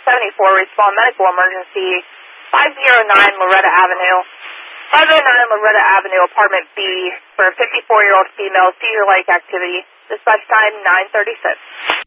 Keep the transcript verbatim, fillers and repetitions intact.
seventy-four, respond medical emergency, five oh nine Loretta Avenue. five oh nine Loretta Avenue, apartment B, for a fifty-four-year-old female, seizure-like activity. Dispatch time nine thirty-six.